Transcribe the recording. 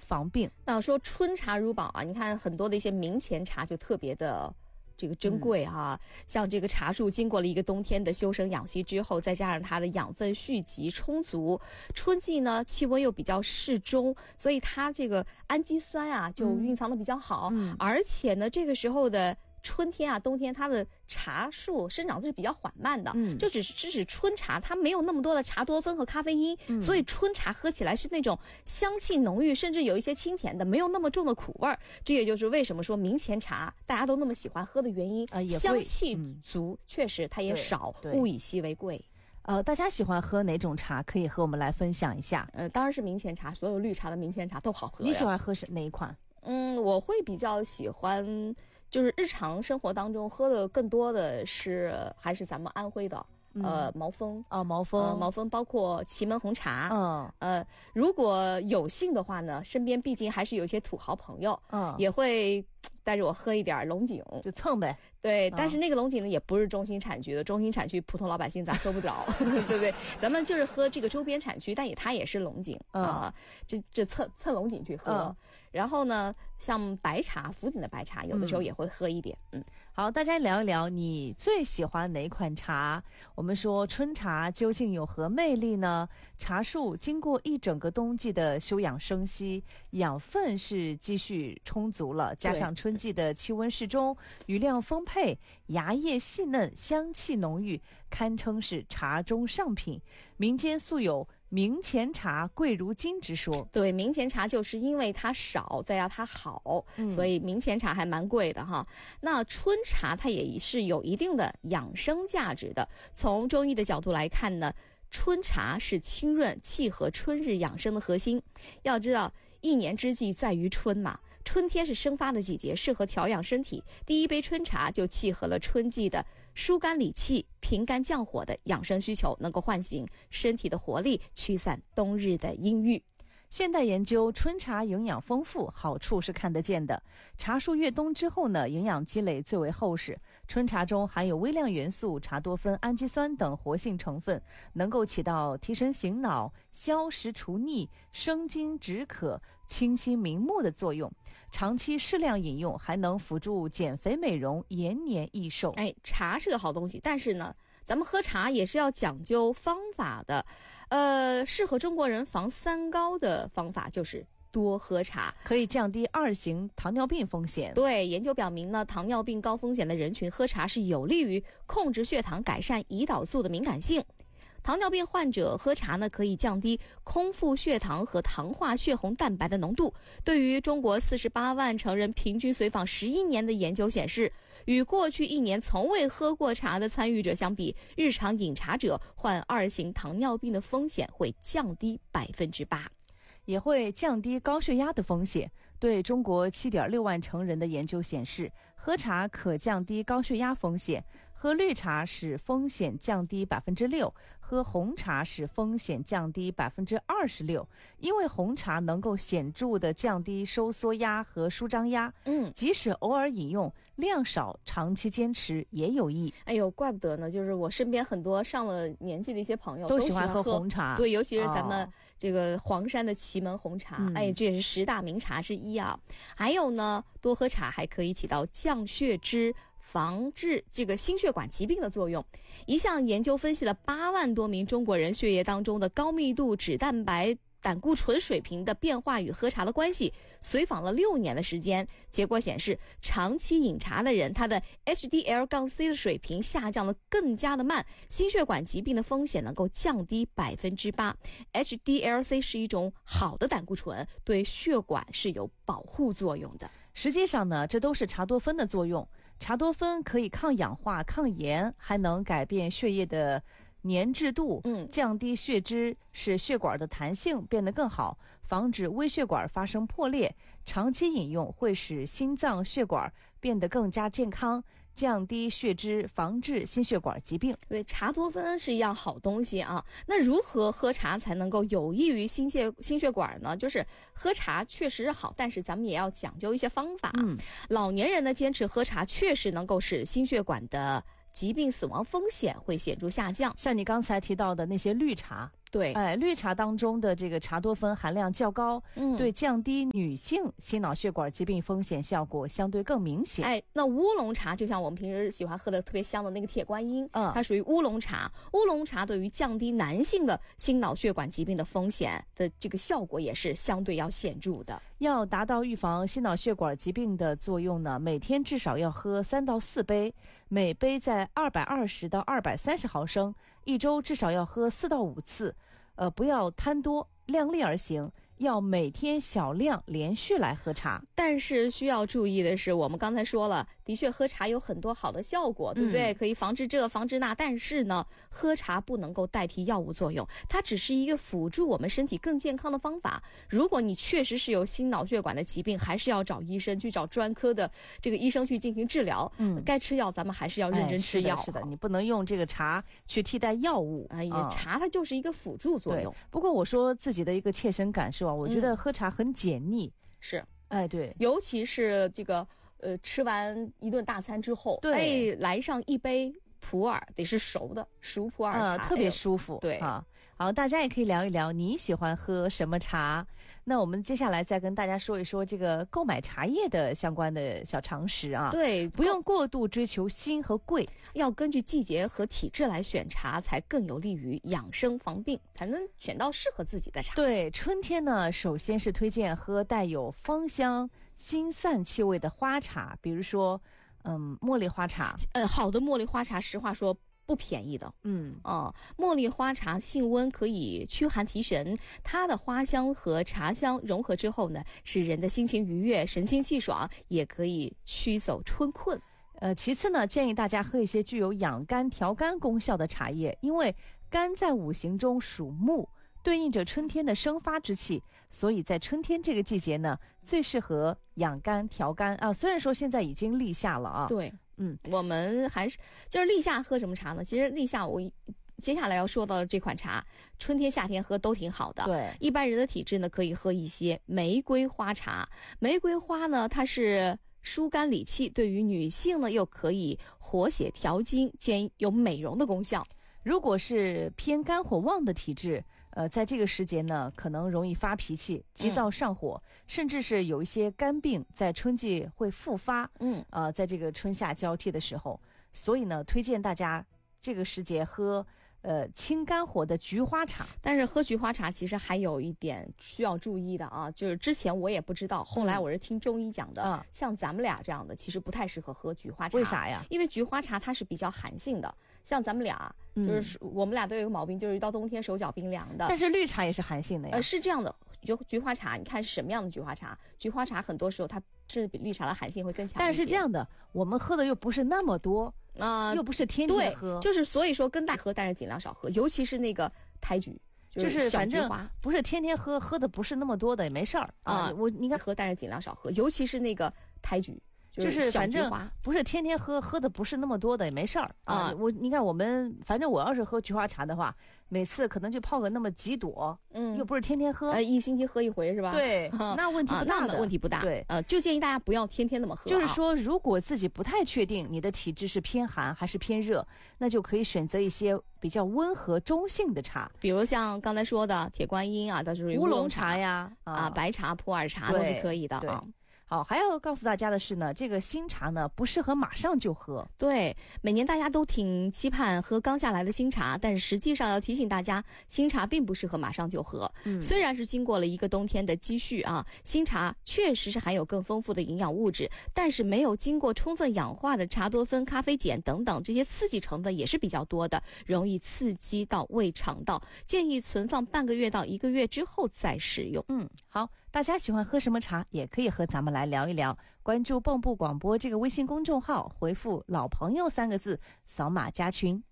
防病。 那说春茶如宝啊，你看很多的一些明前茶就特别的这个珍贵啊，像这个茶树经过了一个冬天的休生养息之后，再加上它的养分蓄积充足，春季呢气温又比较适中，所以它这个氨基酸啊就蕴藏的比较好，而且呢这个时候的春天啊冬天它的茶树生长是比较缓慢的，就只是春茶它没有那么多的茶多酚和咖啡因，所以春茶喝起来是那种香气浓郁，甚至有一些清甜的，没有那么重的苦味儿。这也就是为什么说明前茶大家都那么喜欢喝的原因，香气足，确实它也少，物以稀为贵。 大家喜欢喝哪种茶？可以和我们来分享一下。 当然是明前茶，所有绿茶的明前茶都好喝。 你喜欢喝哪一款？ 我会比较喜欢，就是日常生活当中喝的更多的是还是咱们安徽的毛峰毛峰包括祁门红茶。如果有幸的话呢，身边毕竟还是有些土豪朋友，也会带着我喝一点龙井， 就蹭呗。 对，但是那个龙井呢也不是中心产区的，中心产区普通老百姓咱喝不着，对不对？咱们就是喝这个周边产区，但它也是龙井这蹭龙井去喝。然后呢，像白茶，福鼎的白茶，有的时候也会喝一点。 好，大家聊一聊你最喜欢哪款茶？我们说春茶究竟有何魅力呢？茶树经过一整个冬季的休养生息，养分是积蓄充足了，加上春季的气温适中，余量丰沛，芽叶细嫩，香气浓郁，堪称是茶中上品。民间素有明前茶贵如金之说。 对，明前茶就是因为它少，再要它好，所以明前茶还蛮贵的哈。那春茶它也是有一定的养生价值的。从中医的角度来看呢，春茶是清润契合春日养生的核心。要知道一年之计在于春嘛，春天是生发的季节，适合调养身体。第一杯春茶就契合了春季的疏肝理气、平肝降火的养生需求，能够唤醒身体的活力，驱散冬日的阴郁。 现代研究，春茶营养丰富，好处是看得见的。茶树越冬之后呢，营养积累最为厚实。春茶中含有微量元素、茶多酚、氨基酸等活性成分，能够起到提神醒脑、消食除腻、生津止渴、清心明目的作用。长期适量饮用，还能辅助减肥美容、延年益寿。 茶是个好东西，但是呢，咱们喝茶也是要讲究方法的。适合中国人防三高的方法就是多喝茶， 可以降低2型糖尿病风险。 对，研究表明呢，糖尿病高风险的人群喝茶是有利于控制血糖，改善胰岛素的敏感性。糖尿病患者喝茶呢，可以降低空腹血糖和糖化血红蛋白的浓度。对于中国48万成人平均随访11年的研究显示，与过去1年从未喝过茶的参与者相比，日常饮茶者患2型糖尿病的风险会降低8%， 也会降低高血压的风险。对中国7.6万成人的研究显示，喝茶可降低高血压风险。喝绿茶使风险降低6%，喝红茶使风险降低26%。因为红茶能够显著的降低收缩压和舒张压，即使偶尔饮用，量少，长期坚持也有益。 怪不得呢，就是我身边很多上了年纪的一些朋友都喜欢喝红茶。 对，尤其是咱们这个黄山的祁门红茶，这也是10大名茶之一啊。还有呢，多喝茶还可以起到降血脂、防治这个心血管疾病的作用。一项研究分析了8万多名中国人血液当中的高密度脂蛋白胆固醇水平的变化与喝茶的关系，随访了6年的时间。结果显示，长期饮茶的人，他的 HDL-C 的水平下降的更加的慢，心血管疾病的风险能够降低8%。HDL-C 是一种好的胆固醇，对血管是有保护作用的。 实际上呢，这都是茶多酚的作用。茶多酚可以抗氧化、抗炎，还能改变血液的粘滞度，降低血脂，使血管的弹性变得更好，防止微血管发生破裂。长期饮用会使心脏血管变得更加健康，降低血脂，防治心血管疾病。 对，茶多酚是一样好东西啊。那如何喝茶才能够有益于心血管呢？就是喝茶确实好，但是咱们也要讲究一些方法。老年人呢坚持喝茶，确实能够使心血管的疾病死亡风险会显著下降。 像你刚才提到的那些绿茶， 对， 绿茶当中的这个茶多酚含量较高，对降低女性心脑血管疾病风险效果相对更明显。 那乌龙茶就像我们平时喜欢喝的特别香的那个铁观音，它属于乌龙茶。乌龙茶对于降低男性的心脑血管疾病的风险的这个效果也是相对要显著的。 要达到预防心脑血管疾病的作用呢，每天至少要喝3到4杯，每杯在220到230毫升，一周至少要喝4到5次。不要贪多，量力而行。要每天小量连续来喝茶， 但是需要注意的是，我们刚才说了，的确喝茶有很多好的效果，对不对？可以防治这防治那，但是呢，喝茶不能够代替药物作用，它只是一个辅助我们身体更健康的方法。如果你确实是有心脑血管的疾病，还是要找医生，去找专科的这个医生去进行治疗。该吃药咱们还是要认真吃药。 是的，你不能用这个茶去替代药物。 茶它就是一个辅助作用。 不过我说自己的一个切身感受啊，我觉得喝茶很解腻。 是， 对， 尤其是这个吃完一顿大餐之后， 对， 来上一杯普洱，得是熟普洱茶， 特别舒服。 对啊，好，大家也可以聊一聊你喜欢喝什么茶。那我们接下来再跟大家说一说这个购买茶叶的相关的小常识啊。 对， 不用过度追求新和贵， 要根据季节和体质来选茶，才更有利于养生防病，才能选到适合自己的茶。 对，春天呢，首先是推荐喝带有芳香、辛散气味的花茶，比如说，茉莉花茶。 好的茉莉花茶，实话说，不便宜的。茉莉花茶性温，可以驱寒提神，它的花香和茶香融合之后呢，使人的心情愉悦，神清气爽，也可以驱走春困。 其次呢，建议大家喝一些具有养肝调肝功效的茶叶，因为肝在五行中属木，对应着春天的生发之气，所以在春天这个季节呢，最适合养肝调肝啊。虽然说现在已经立夏了啊， 对，我们还是就是立夏喝什么茶呢？其实立夏我接下来要说到的这款茶，春天夏天喝都挺好的。 对， 一般人的体质呢，可以喝一些玫瑰花茶。玫瑰花呢，它是疏肝理气，对于女性呢又可以活血调经，兼有美容的功效。 如果是偏肝火旺的体质，在这个时节呢，可能容易发脾气、急躁上火，甚至是有一些肝病在春季会复发。在这个春夏交替的时候，所以呢，推荐大家这个时节喝清肝火的菊花茶。 但是喝菊花茶其实还有一点需要注意的啊，就是之前我也不知道，后来我是听中医讲的，像咱们俩这样的其实不太适合喝菊花茶。 为啥呀？ 因为菊花茶它是比较寒性的，像咱们俩就是我们俩都有一个毛病，就是一到冬天手脚冰凉的。 但是绿茶也是寒性的呀。 是这样的，菊花茶你看是什么样的菊花茶？菊花茶很多时候它甚至比绿茶的寒性会更强一些。 但是这样的，我们喝的又不是那么多。又不是天天喝， 就是所以说跟大喝，但是尽量少喝，尤其是那个胎菊， 就是反正不是天天喝，喝的不是那么多的也没事儿啊。你看喝，但是尽量少喝，尤其是那个胎菊， 就是反正不是天天喝，喝的不是那么多的也没事儿啊。你看我们，反正我要是喝菊花茶的话，每次可能就泡个那么几朵，又不是天天喝， 一星期喝一回是吧？ 对，那问题不大的， 问题不大。 对， 就建议大家不要天天那么喝。 就是说，如果自己不太确定你的体质是偏寒还是偏热，那就可以选择一些比较温和中性的茶， 比如像刚才说的铁观音啊，它就是乌龙茶呀， 白茶、普洱茶都是可以的啊。 好，还要告诉大家的是呢，这个新茶呢不适合马上就喝。 对，每年大家都挺期盼喝刚下来的新茶，但是实际上要提醒大家，新茶并不适合马上就喝。虽然是经过了一个冬天的积蓄啊，新茶确实是含有更丰富的营养物质，但是没有经过充分氧化的茶多酚、咖啡碱等等这些刺激成分也是比较多的，容易刺激到胃肠道，建议存放半个月到1个月之后再食用。 好，大家喜欢喝什么茶，也可以和咱们来聊一聊。关注蚌埠广播这个微信公众号，回复“老朋友”3个字，扫码加群。